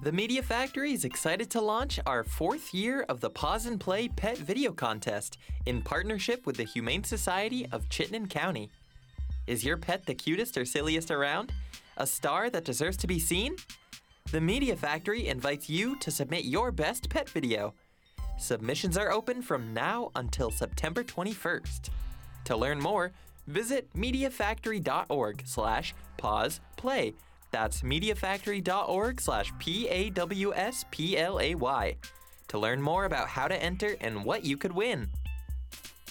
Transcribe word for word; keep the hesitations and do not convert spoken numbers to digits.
The Media Factory is excited to launch our fourth year of the Pause and Play Pet Video Contest in partnership with the Humane Society of Chittenden County. Is your pet the cutest or silliest around? A star that deserves to be seen? The Media Factory invites you to submit your best pet video. Submissions are open from now until September twenty-first. To learn more, visit mediafactory.org slash pause play. That's mediafactory.org slash P-A-W-S-P-L-A-Y to learn more about how to enter and what you could win.